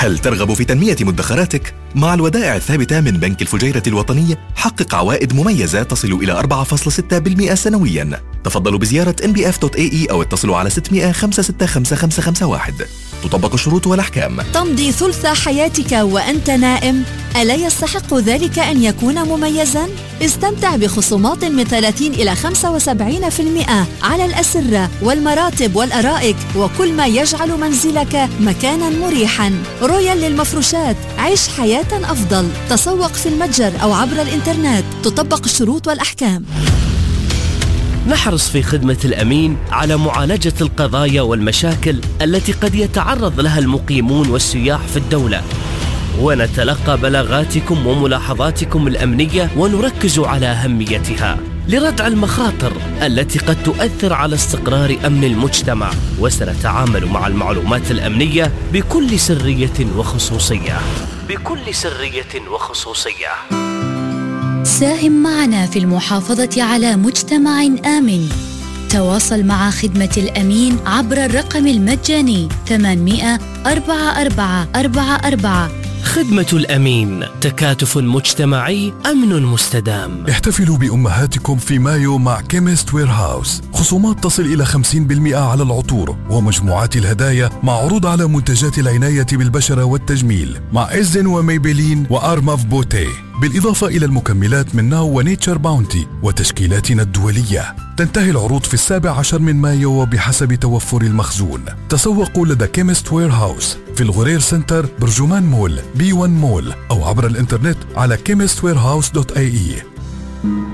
هل ترغب في تنمية مدخراتك؟ مع الودائع الثابتة من بنك الفجيرة الوطني حقق عوائد مميزة تصل إلى 4.6% سنوياً. تفضلوا بزيارة nbf.ae أو اتصلوا على 600 565 تطبق الشروط والأحكام. تمضي ثلث حياتك وأنت نائم؟ ألا يستحق ذلك أن يكون مميزاً؟ استمتع بخصومات من 30 إلى 75% على الأسرة والمراتب والأرائك وكل ما يجعل منزلك مكاناً مريحاً. رويال للمفروشات، عيش حياة أفضل. تسوق في المتجر أو عبر الإنترنت، تطبق الشروط والأحكام. نحرص في خدمة الأمين على معالجة القضايا والمشاكل التي قد يتعرض لها المقيمون والسياح في الدولة، ونتلقى بلاغاتكم وملاحظاتكم الأمنية ونركز على أهميتها لردع المخاطر التي قد تؤثر على استقرار أمن المجتمع، وسنتعامل مع المعلومات الأمنية بكل سرية وخصوصية. ساهم معنا في المحافظة على مجتمع آمن. تواصل مع خدمة الأمين عبر الرقم المجاني 800 4444. خدمة الأمين، تكاتف مجتمعي، أمن مستدام. احتفلوا بأمهاتكم في مايو مع كيمست وير هاوس. خصومات تصل إلى 50% على العطور ومجموعات الهدايا مع عروض على منتجات العناية بالبشرة والتجميل مع إزن وميبلين وأرماف بوتيه، بالإضافة إلى المكملات من ناو ونيتشر باونتي وتشكيلاتنا الدولية. تنتهي العروض في 17 من مايو وبحسب توفر المخزون. تسوقوا لدى كيمست وير هاوس في الغرير سنتر، برجمان مول، B1 مول، أو عبر الإنترنت على chemistwarehouse.ae.